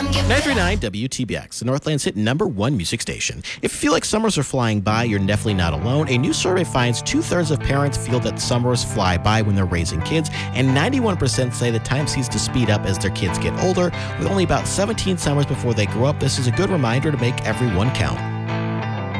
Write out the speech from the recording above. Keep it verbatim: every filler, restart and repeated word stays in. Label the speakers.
Speaker 1: nine three nine W T B X, the Northland's hit number one music station. If you feel like summers are flying by, you're definitely not alone. A new survey finds two-thirds of parents feel that summers fly by when they're raising kids, and ninety-one percent say the time seems to speed up as their kids get older. With only about seventeen summers before they grow up, this is a good reminder to make every one count.